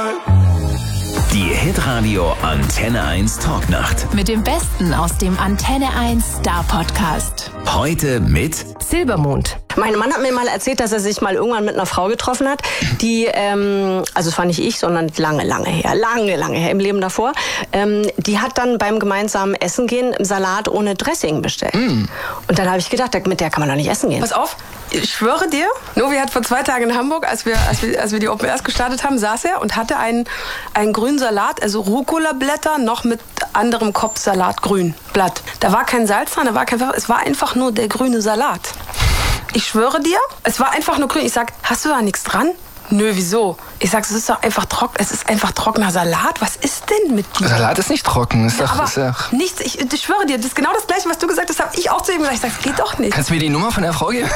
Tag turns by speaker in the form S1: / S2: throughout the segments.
S1: Die Hitradio Antenne 1 Talknacht.
S2: Mit dem Besten aus dem Antenne 1 Star Podcast.
S1: Heute mit
S3: Silbermond. Mein Mann hat mir mal erzählt, dass er sich mal irgendwann mit einer Frau getroffen hat, die, also es war nicht ich, sondern lange her, im Leben davor, die hat dann beim gemeinsamen Essen gehen Salat ohne Dressing bestellt. Und dann habe ich gedacht, mit der kann man doch nicht essen gehen.
S4: Pass auf, ich schwöre dir, Novi hat vor 2 Tagen in Hamburg, als wir die Open Airs gestartet haben, saß er und hatte einen grünen Salat, also Rucola-Blätter, noch mit anderem Kopfsalat, grün, Blatt. Da war kein Salz dran, da war kein Pfeffer, es war einfach nur der grüne Salat. Ich schwöre dir, es war einfach nur grün. Ich sag, hast du da nichts dran? Nö, wieso? Ich sag, es ist doch einfach trocken. Es ist einfach trockener Salat. Was ist denn mit dir?
S5: Salat ist nicht trocken. Ist doch,
S4: nichts. Ich schwöre dir, das ist genau das Gleiche, was du gesagt hast, habe ich auch zu ihm gesagt. Ich sag, das geht doch nicht.
S5: Kannst du mir die Nummer von der Frau geben?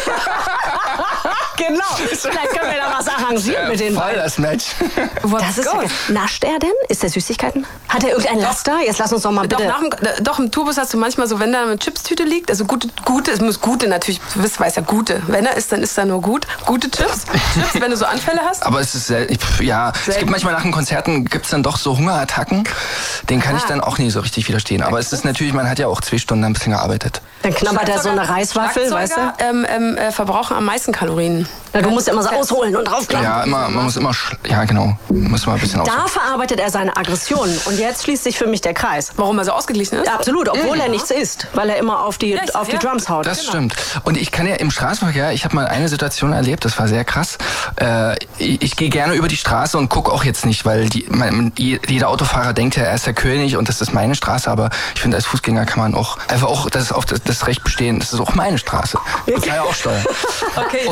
S3: Genau. Vielleicht können wir da was arrangieren mit den
S5: voll
S3: beiden.
S5: das Match.
S3: Das ist ja, nascht er denn? Ist der Süßigkeiten? Hat er irgendein Laster? Jetzt lass uns doch mal bitte.
S4: Doch, im Tourbus hast du manchmal so, wenn da eine Chipstüte liegt, also gute, es muss gute natürlich, du weißt ja, gute. Wenn er ist, dann ist da nur gute Chips, wenn du so Anfälle hast.
S5: Aber es ist es gibt manchmal nach den Konzerten gibt's dann doch so Hungerattacken. Den kann ich dann auch nie so richtig widerstehen. Aber es ist natürlich, man hat ja auch 2 Stunden ein bisschen gearbeitet.
S3: Dann knabbert er so eine Reiswaffel, weißt du?
S4: Verbrauchen am meisten Kalorien.
S3: Ja, du musst immer so ausholen und draufklappen.
S5: Ja, man muss immer, genau, muss mal ein bisschen ausholen.
S3: Da verarbeitet er seine Aggressionen. Und jetzt schließt sich für mich der Kreis.
S4: Warum er so ausgeglichen ist?
S3: Ja, absolut, obwohl er nichts isst, weil er immer auf die Drums haut.
S5: Das stimmt. Und ich kann ja im Straßenverkehr, ich habe mal eine Situation erlebt, das war sehr krass. Ich gehe gerne über die Straße und gucke auch jetzt nicht, weil jeder Autofahrer denkt ja, er ist der König und das ist meine Straße, aber ich finde, als Fußgänger kann man auch einfach auch das Recht bestehen, das ist auch meine Straße. Ich zahle ja auch Steuern.
S4: Okay.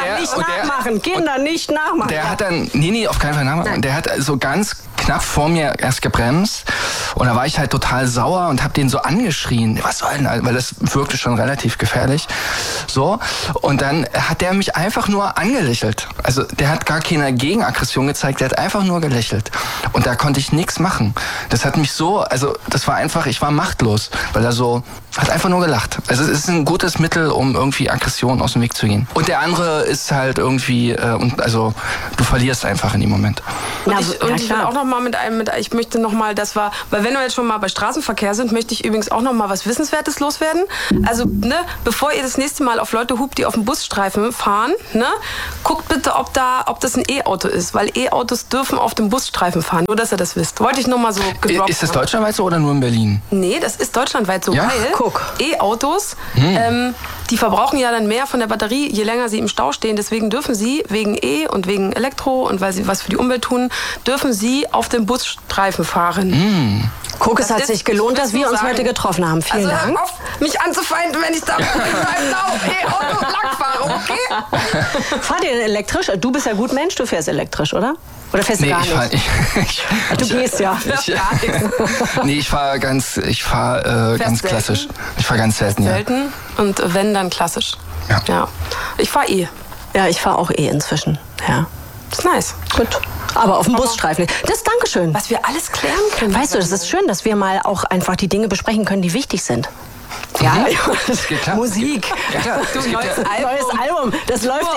S3: Kinder nicht nachmachen.
S5: Der hat dann, nee, auf keinen Fall nachmachen. Der hat so ganz knapp vor mir erst gebremst und da war ich halt total sauer und habe den so angeschrien. Was soll denn, weil das wirkte schon relativ gefährlich. So, und dann hat der mich einfach nur angelächelt. Also der hat gar keine Gegenaggression gezeigt, der hat einfach nur gelächelt. Und da konnte ich nichts machen. Das hat mich so, also das war einfach, ich war machtlos, weil er so, hat einfach nur gelacht. Also es ist ein gutes Mittel, um irgendwie Aggression aus dem Weg zu gehen. Und der andere ist halt irgendwie, also du verlierst einfach in dem Moment.
S4: Ich will auch noch mal ich möchte noch mal, weil wenn wir jetzt schon mal bei Straßenverkehr sind, möchte ich übrigens auch noch mal was Wissenswertes loswerden. Also, bevor ihr das nächste Mal auf Leute hupt, die auf dem Busstreifen fahren, guckt bitte, ob das ein E-Auto ist, weil E-Autos dürfen auf dem Busstreifen fahren. Nur, dass ihr das wisst. Wollte ich noch mal so gedroppt.
S5: Ist das deutschlandweit so oder nur in Berlin?
S4: Nee, das ist deutschlandweit so.
S5: Ja?
S4: Weil E-Autos, die verbrauchen ja dann mehr von der Batterie, je länger sie im Stau stehen. Deswegen dürfen sie wegen E und wegen Elektro und weil sie was für die Umwelt tun, dürfen sie auf dem Busstreifen fahren.
S3: Guck, es hat sich gelohnt, dass wir uns heute getroffen haben. Vielen Dank.
S4: Hör auf, mich anzufeinden, wenn ich da E-Auto lang fahre, okay?
S3: Fahrt ihr denn elektrisch? Du bist ja gut Mensch, du fährst elektrisch, oder? Oder fährst du gar nicht? Du gehst ja.
S5: Ich fahre ganz klassisch. Ich fahre ganz selten,
S4: Selten und wenn, dann klassisch. Ja. Ich fahre
S3: Ja, ich fahre auch inzwischen. Ja.
S4: Das ist nice.
S3: Gut. Aber auf dem Busstreifen. Das ist Dankeschön.
S4: Was wir alles klären können.
S3: Weißt du, das ist schön, dass wir mal auch einfach die Dinge besprechen können, die wichtig sind.
S5: Ja, das geht klar.
S3: Musik.
S5: Ja, klar.
S3: Neues Album. Das läuft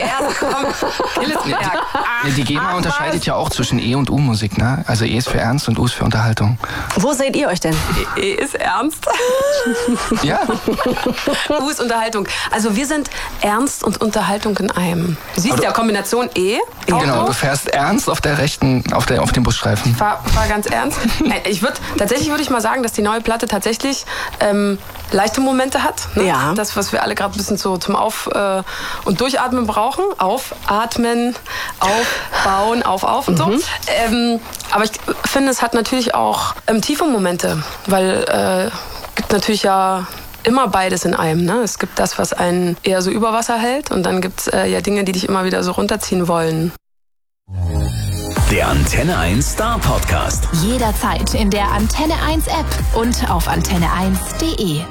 S5: Die GEMA unterscheidet ja auch zwischen E- und U-Musik, ne? Also E ist für Ernst und U ist für Unterhaltung.
S3: Wo seht ihr euch denn?
S4: E ist Ernst.
S5: Ja.
S4: U ist Unterhaltung. Also wir sind Ernst und Unterhaltung in einem. Du siehst ja Kombination E.
S5: Genau, du fährst ernst auf der rechten, auf dem Busstreifen.
S4: Fahr ganz ernst. Tatsächlich würde ich mal sagen, dass die neue Platte tatsächlich leichte Momente hat. Ne?
S3: Ja.
S4: Das, was wir alle gerade ein bisschen so zum Auf- und Durchatmen brauchen. Aufatmen, aufbauen, auf und so. Aber ich finde, es hat natürlich auch tiefe Momente, weil gibt natürlich ja immer beides in einem. Ne? Es gibt das, was einen eher so über Wasser hält und dann gibt es ja Dinge, die dich immer wieder so runterziehen wollen.
S1: Der Antenne 1 Star Podcast.
S2: Jederzeit in der Antenne 1 App und auf antenne1.de.